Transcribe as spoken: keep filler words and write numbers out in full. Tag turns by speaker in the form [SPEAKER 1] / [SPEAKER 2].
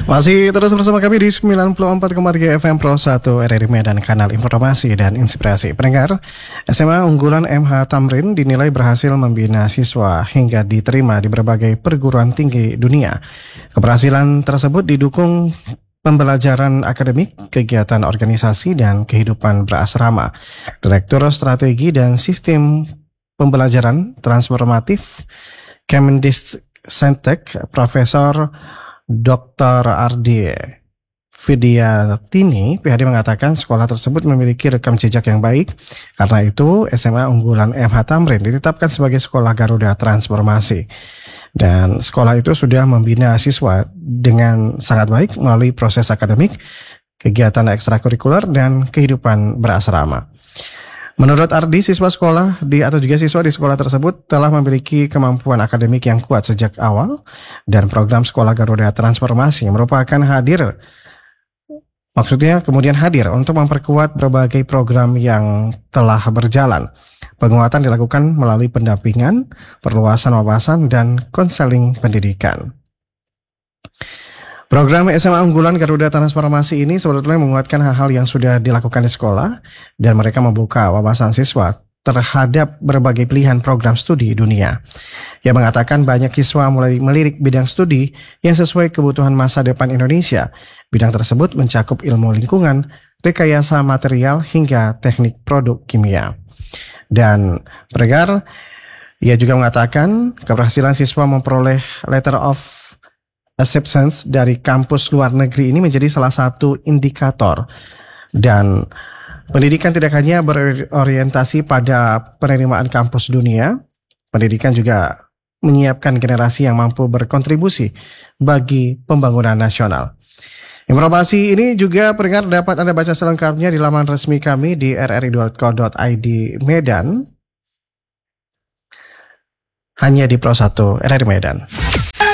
[SPEAKER 1] Masih terus bersama kami di sembilan puluh empat koma tiga F M Pro satu R R I Medan, kanal informasi dan inspirasi. Pendengar, S M A unggulan M H Thamrin dinilai berhasil membina siswa hingga diterima di berbagai perguruan tinggi dunia. Keberhasilan tersebut didukung pembelajaran akademik, kegiatan organisasi, dan kehidupan berasrama. Direktur Strategi dan Sistem Pembelajaran Transformatif Kemendikbudristek Profesor doktor Ardi Vidyatini, P H D, mengatakan sekolah tersebut memiliki rekam jejak yang baik. Karena itu, S M A unggulan M H Thamrin ditetapkan sebagai sekolah Garuda Transformasi. Dan sekolah itu sudah membina siswa dengan sangat baik melalui proses akademik, kegiatan ekstrakurikuler, dan kehidupan berasrama. Menurut Ardi, siswa sekolah di atau juga siswa di sekolah tersebut telah memiliki kemampuan akademik yang kuat sejak awal, dan program sekolah Garuda Transformasi merupakan hadir, maksudnya kemudian hadir untuk memperkuat berbagai program yang telah berjalan. Penguatan dilakukan melalui pendampingan, perluasan wawasan, dan konseling pendidikan. Program S M A unggulan Garuda Transformasi ini sebetulnya menguatkan hal-hal yang sudah dilakukan di sekolah, dan mereka membuka wawasan siswa terhadap berbagai pilihan program studi dunia. Ia mengatakan banyak siswa mulai melirik bidang studi yang sesuai kebutuhan masa depan Indonesia. Bidang tersebut mencakup ilmu lingkungan, rekayasa material, hingga teknik produk kimia. Dan pendengar, ia juga mengatakan keberhasilan siswa memperoleh letter of acceptance dari kampus luar negeri ini menjadi salah satu indikator. Dan pendidikan tidak hanya berorientasi pada penerimaan kampus dunia, pendidikan juga menyiapkan generasi yang mampu berkontribusi bagi pembangunan nasional. Informasi ini juga pendengar dapat Anda baca selengkapnya di laman resmi kami di r r i dot co dot i d Medan, hanya di Pro satu R R I Medan.